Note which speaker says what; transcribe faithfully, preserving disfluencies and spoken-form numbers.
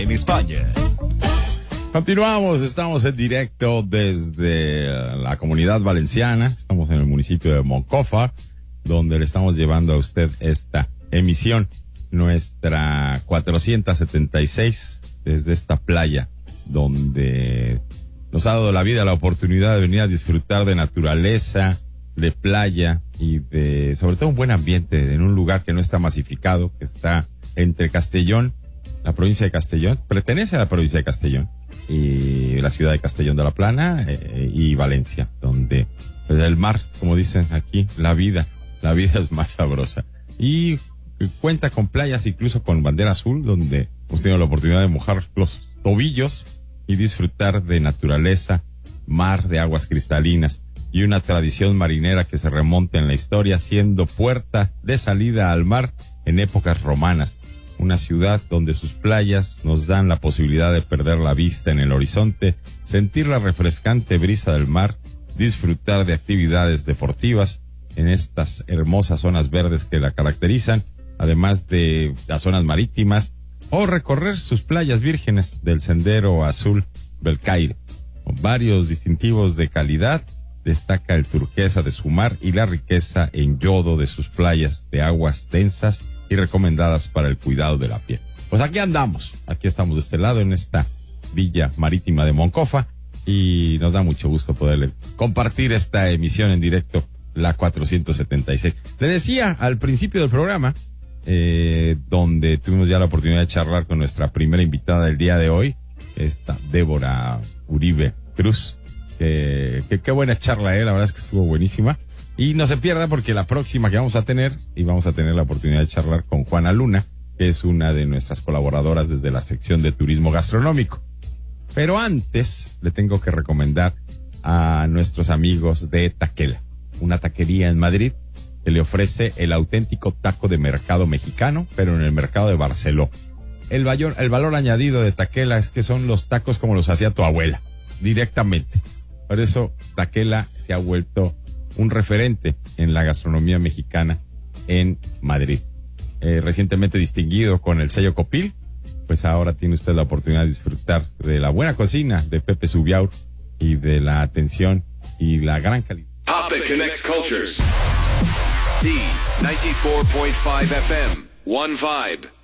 Speaker 1: en España.
Speaker 2: Continuamos, estamos en directo desde la Comunidad Valenciana, estamos en el municipio de Moncofa, donde le estamos llevando a usted esta emisión, nuestra cuatrocientos setenta y seis, desde esta playa, donde nos ha dado la vida la oportunidad de venir a disfrutar de naturaleza, de playa y de, sobre todo, un buen ambiente en un lugar que no está masificado, que está entre Castellón, la provincia de Castellón, pertenece a la provincia de Castellón, y la ciudad de Castellón de la Plana, eh, y Valencia, donde pues, el mar, como dicen aquí, la vida, la vida es más sabrosa. Y cuenta con playas, incluso con bandera azul, donde hemos tenido la oportunidad de mojar los tobillos y disfrutar de naturaleza, mar de aguas cristalinas y una tradición marinera que se remonta en la historia, siendo puerta de salida al mar en épocas romanas. Una ciudad donde sus playas nos dan la posibilidad de perder la vista en el horizonte, sentir la refrescante brisa del mar, disfrutar de actividades deportivas en estas hermosas zonas verdes que la caracterizan, además de las zonas marítimas, o recorrer sus playas vírgenes del Sendero Azul Belcaire. Con varios distintivos de calidad, destaca el turquesa de su mar y la riqueza en yodo de sus playas de aguas densas y recomendadas para el cuidado de la piel. Pues aquí andamos, aquí estamos de este lado en esta villa marítima de Moncofa y nos da mucho gusto poderle compartir esta emisión en directo, la cuatrocientos setenta y seis. Le decía al principio del programa, eh, donde tuvimos ya la oportunidad de charlar con nuestra primera invitada del día de hoy, esta Débora Uribe Cruz, que, que qué buena charla, eh, la verdad es que estuvo buenísima. Y no se pierda porque la próxima que vamos a tener, y vamos a tener la oportunidad de charlar con Juana Luna, que es una de nuestras colaboradoras desde la sección de turismo gastronómico. Pero antes le tengo que recomendar a nuestros amigos de Taquela, una taquería en Madrid que le ofrece el auténtico taco de mercado mexicano, pero en el mercado de Barceló. El valor, el valor añadido de Taquela es que son los tacos como los hacía tu abuela, directamente. Por eso Taquela se ha vuelto un referente en la gastronomía mexicana en Madrid. Eh, recientemente distinguido con el sello Copil, pues ahora tiene usted la oportunidad de disfrutar de la buena cocina de Pepe Subiaur y de la atención y la gran calidad.
Speaker 1: Pop It Connects Cultures. D ninety-four point five F M. One Vibe.